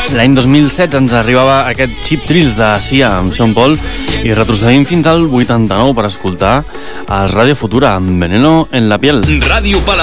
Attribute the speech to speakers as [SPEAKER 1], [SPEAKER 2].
[SPEAKER 1] L'any 2007 ens arribava aquest Cheap Thrills de Sia amb Sean Paul i retrocedim fins al 89 per escoltar el Radio Futura amb Veneno en la piel.
[SPEAKER 2] Ràdio Palau.